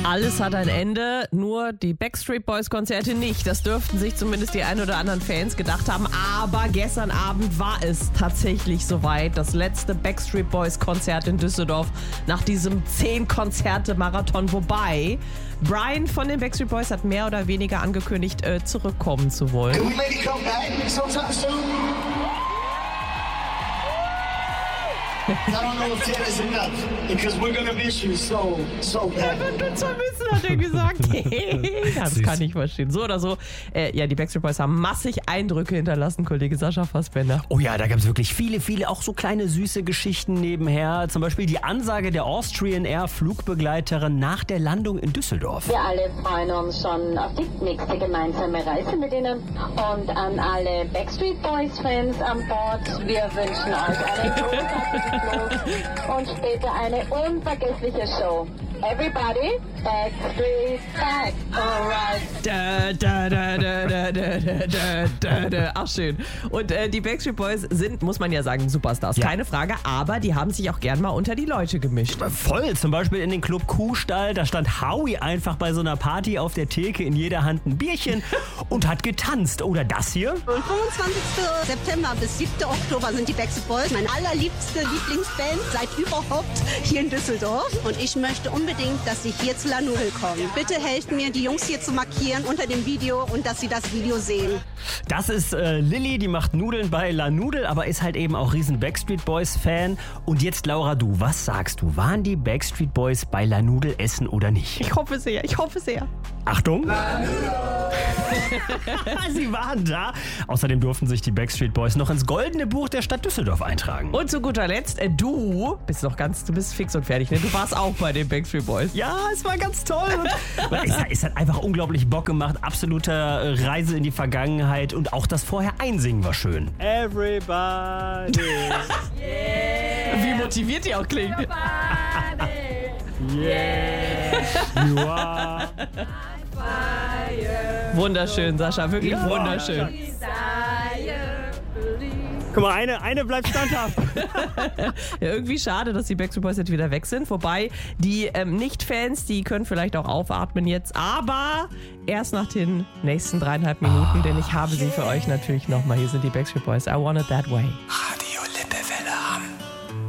Alles hat ein Ende, nur die Backstreet Boys Konzerte nicht. Das dürften sich zumindest die ein oder anderen Fans gedacht haben. Aber gestern Abend war es tatsächlich soweit. Das letzte Backstreet Boys Konzert in Düsseldorf nach diesem 10-Konzerte-Marathon. Wobei Brian von den Backstreet Boys hat mehr oder weniger angekündigt, zurückkommen zu wollen. Can we maybe come back sometime soon? I don't know if 10 is enough, because we're gonna miss you so Er bad. wird uns vermissen, hat er gesagt. Das kann ich verstehen. So oder so. Ja, die Backstreet Boys haben massig Eindrücke hinterlassen, Kollege Sascha Fassbender. Oh ja, da gab es wirklich viele, auch so kleine süße Geschichten nebenher. Zum Beispiel die Ansage der Austrian Air Flugbegleiterin nach der Landung in Düsseldorf. Wir alle freuen uns schon auf die nächste gemeinsame Reise mit Ihnen. Und an alle Backstreet Boys Fans an Bord, wir wünschen euch einen großartigen Flug und später eine unvergessliche Show. Everybody, Backstreet back, alright. Ach schön. Und die Backstreet Boys sind, muss man ja sagen, Superstars. Ja. Keine Frage, aber die haben sich auch gern mal unter die Leute gemischt. Voll, zum Beispiel in den Club Kuhstall, da stand Howie einfach bei so einer Party auf der Theke, in jeder Hand ein Bierchen und hat getanzt. Oder das hier? Von 25. September bis 7. Oktober sind die Backstreet Boys meine allerliebste Lieblingsband seit überhaupt hier in Düsseldorf. Und ich möchte unbedingt, dass sie hier zu La Nudel kommen. Bitte helft mir, die Jungs hier zu markieren unter dem Video und dass sie das Video sehen. Das ist Lilly, die macht Nudeln bei La Nudel, aber ist halt eben auch riesen Backstreet Boys Fan. Und jetzt Laura, du, was sagst du? Waren die Backstreet Boys bei La Nudel essen oder nicht? Ich hoffe sehr, ich hoffe sehr. Achtung! Sie waren da. Außerdem durften sich die Backstreet Boys noch ins Goldene Buch der Stadt Düsseldorf eintragen. Und zu guter Letzt, du bist fix und fertig, ne? Du warst auch bei den Backstreet Boys. Ja, es war ganz toll. Es hat einfach unglaublich Bock gemacht. Absolute Reise in die Vergangenheit und auch das vorher Einsingen war schön. Everybody. Wie motiviert die auch klingt. Yeah. You are. Wunderschön, Sascha, wirklich wunderschön. Guck mal, eine bleibt standhaft. Ja, irgendwie schade, dass die Backstreet Boys jetzt wieder weg sind. Wobei, die Nicht-Fans, die können vielleicht auch aufatmen jetzt. Aber erst nach den nächsten 3,5 Minuten, denn ich habe sie für euch natürlich nochmal. Hier sind die Backstreet Boys. I Want It That Way.